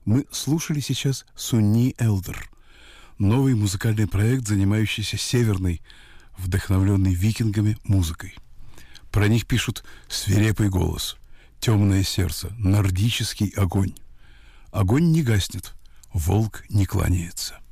Мы слушали сейчас Sunni Elder, новый музыкальный проект, занимающийся северной, вдохновленной викингами музыкой. Про них пишут свирепый голос, темное сердце, нордический огонь. Огонь не гаснет, волк не кланяется.